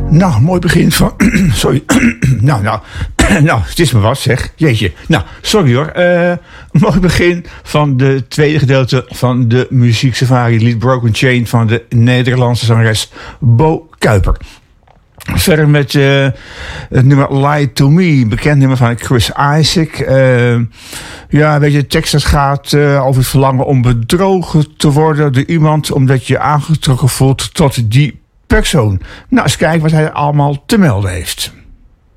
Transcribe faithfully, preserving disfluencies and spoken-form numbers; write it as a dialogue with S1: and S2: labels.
S1: Nou, mooi begin van... sorry. nou, nou. nou, het is me wat, zeg. Jeetje. Nou, sorry hoor. Uh, mooi begin van de tweede gedeelte van de muzieksafari lied Broken Chain van de Nederlandse zangeres Bo Kuiper. Verder met uh, het nummer Lie to Me, bekend nummer van Chris Isaak. Uh, ja, weet je, de tekst dat gaat uh, over het verlangen om bedrogen te worden door iemand, omdat je je aangetrokken voelt tot die persoon. Nou, eens kijken wat hij allemaal te melden heeft.